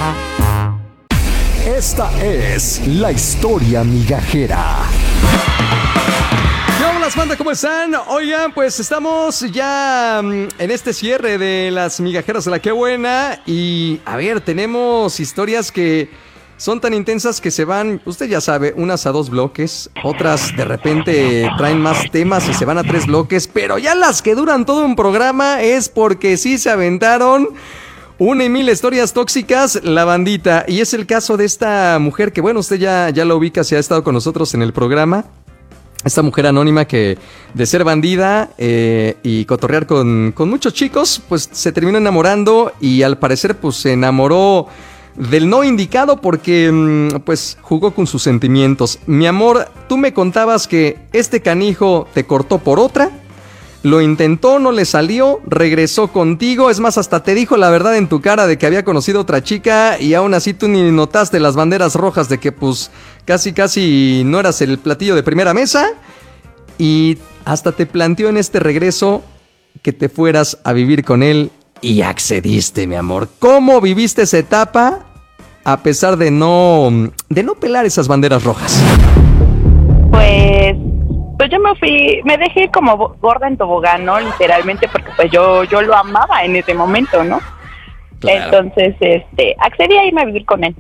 Esta es la historia migajera. ¿Qué onda, banda? ¿Cómo están? Oigan, pues estamos ya en este cierre de las migajeras de la Qué Buena. Y a ver, tenemos historias que son tan intensas que se van, usted ya sabe, unas a 2 bloques, otras de repente traen más temas y se van a 3 bloques, pero ya las que duran todo un programa es porque sí se aventaron 1,000 historias tóxicas, la bandita. Y es el caso de esta mujer que, bueno, usted ya la ubica, si ha estado con nosotros en el programa. Esta mujer anónima que, de ser bandida y cotorrear con muchos chicos, pues se terminó enamorando y al parecer pues se enamoró del no indicado porque pues jugó con sus sentimientos. Mi amor, tú me contabas que este canijo te cortó por otra. Lo intentó, no le salió, regresó contigo, es más, hasta te dijo la verdad en tu cara de que había conocido otra chica y aún así tú ni notaste las banderas rojas de que pues casi no eras el platillo de primera mesa y hasta te planteó en este regreso que te fueras a vivir con él y accediste, mi amor. ¿Cómo viviste esa etapa a pesar de no pelar esas banderas rojas? Pues yo me dejé como gorda en tobogán, ¿no? Literalmente, porque pues yo lo amaba en ese momento, ¿no? Claro. Entonces, accedí a irme a vivir con él.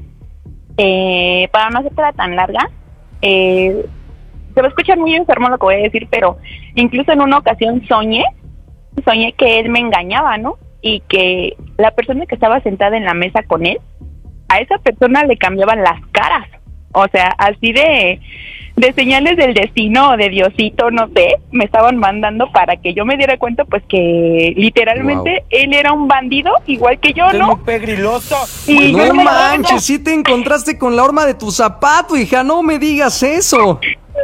Para no hacértela tan larga, se va a escuchar muy enfermo lo que voy a decir, pero incluso en una ocasión soñé que él me engañaba, ¿no? Y que la persona que estaba sentada en la mesa con él, a esa persona le cambiaban las caras. O sea, así de señales del destino o de Diosito, no sé, me estaban mandando para que yo me diera cuenta, pues que literalmente él era un bandido, igual que yo, ¿no? Es muy peligroso. Y no manches, sí te encontraste con la horma de tu zapato, hija, no me digas eso.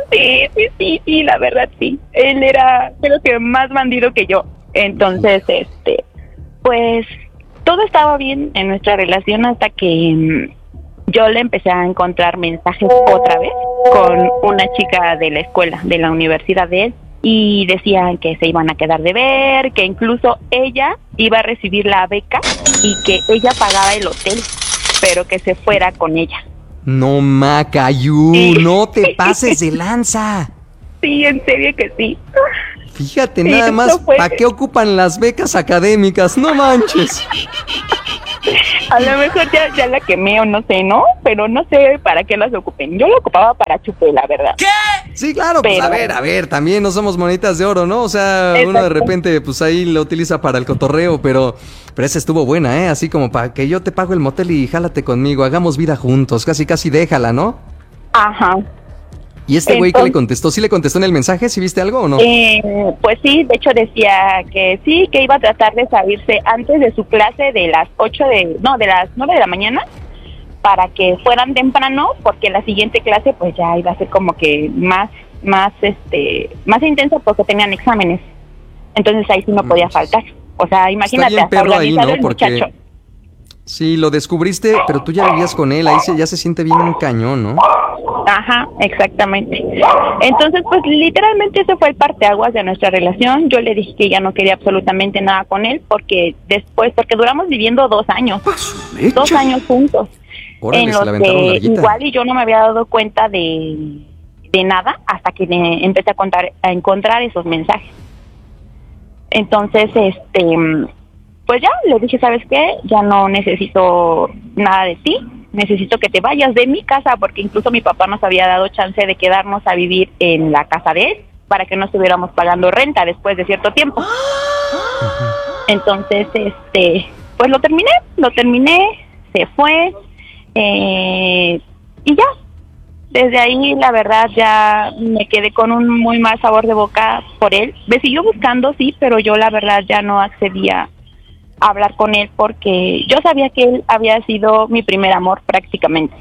Sí, la verdad sí. Él era, creo que más bandido que yo. Entonces, pues todo estaba bien en nuestra relación hasta que yo le empecé a encontrar mensajes otra vez con una chica de la escuela, de la universidad de él, y decían que se iban a quedar de ver, que incluso ella iba a recibir la beca y que ella pagaba el hotel, pero que se fuera con ella. No, Macayu, sí. No te pases de lanza. Sí, en serio que sí. Fíjate, sí, nada más, ¿para qué ocupan las becas académicas? No manches. A lo mejor ya la quemé o no sé, ¿no? Pero no sé para qué las ocupen. Yo la ocupaba para chupé, la verdad. ¿Qué? Sí, claro, pero pues a ver, también no somos monitas de oro, ¿no? O sea, exacto. Uno de repente, pues ahí lo utiliza para el cotorreo, pero esa estuvo buena, ¿eh? Así como para que yo te pago el motel y jálate conmigo, hagamos vida juntos, casi déjala, ¿no? Ajá. ¿Y este güey qué le contestó? ¿Sí le contestó en el mensaje? ¿Sí viste algo o no? Pues sí, de hecho decía que sí, que iba a tratar de salirse antes de su clase de las 9 de la mañana para que fueran temprano, porque la siguiente clase pues ya iba a ser como que más intensa porque tenían exámenes. Entonces ahí sí no podía faltar. O sea, imagínate, hasta organizado el muchacho. Sí, lo descubriste, pero tú ya vivías con él, ahí ya se siente bien un cañón, ¿no? Ajá, exactamente. Entonces, pues literalmente ese fue el parteaguas de nuestra relación. Yo le dije que ya no quería absolutamente nada con él, porque duramos viviendo 2 años. 2 años juntos. Órale, en los que igual y yo no me había dado cuenta de nada hasta que empecé a encontrar esos mensajes. Entonces, pues ya le dije, ¿sabes qué? Ya no necesito nada de ti, necesito que te vayas de mi casa, porque incluso mi papá nos había dado chance de quedarnos a vivir en la casa de él para que no estuviéramos pagando renta después de cierto tiempo. Entonces, pues lo terminé, se fue, y ya. Desde ahí, la verdad, ya me quedé con un muy mal sabor de boca por él. Me siguió buscando, sí, pero yo la verdad ya no accedía a hablar con él porque yo sabía que él había sido mi primer amor prácticamente.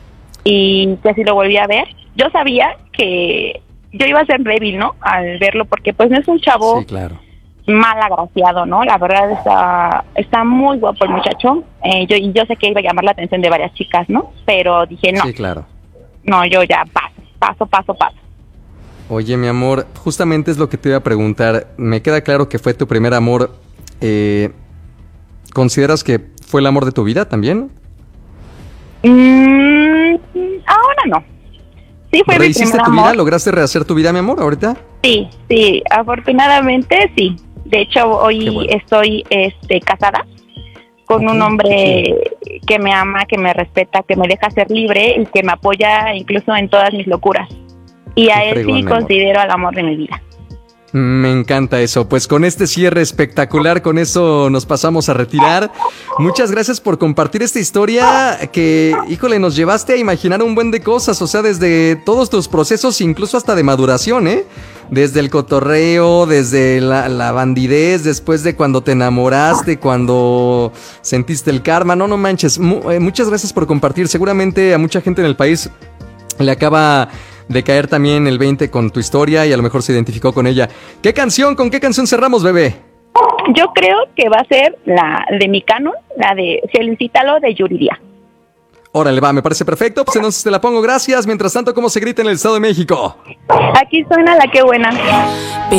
Y que si lo volví a ver, yo sabía que yo iba a ser débil, ¿no? Al verlo, porque pues no es un chavo, sí, claro, mal agraciado, ¿no? La verdad está muy guapo el muchacho. Yo sé que iba a llamar la atención de varias chicas, ¿no? Pero dije, no. Sí, claro. No, yo ya paso. Oye, mi amor, justamente es lo que te iba a preguntar. Me queda claro que fue tu primer amor. ¿Consideras que fue el amor de tu vida también? Ahora no. Sí, fue mi ¿Rehiciste primer tu amor. vida? ¿Lograste rehacer tu vida, mi amor, ahorita? Sí, afortunadamente sí. De hecho, hoy Bueno. estoy casada con un hombre que me ama, que me respeta, que me deja ser libre y que me apoya incluso en todas mis locuras. Y a él fregón, sí mi amor. considero al amor de mi vida. Me encanta eso. Pues con este cierre espectacular, con eso nos pasamos a retirar. Muchas gracias por compartir esta historia que, híjole, nos llevaste a imaginar un buen de cosas. O sea, desde todos tus procesos, incluso hasta de maduración, ¿eh? Desde el cotorreo, desde la bandidez, después de cuando te enamoraste, cuando sentiste el karma. No manches. Muchas gracias por compartir. Seguramente a mucha gente en el país le acaba de caer también el 20 con tu historia y a lo mejor se identificó con ella. ¿Con qué canción cerramos, bebé? Yo creo que va a ser la de mi canon, la de Felicítalo de Yuridia. Órale, va, me parece perfecto. Pues entonces te la pongo, gracias. Mientras tanto, ¿cómo se grita en el Estado de México? Aquí suena la que buena.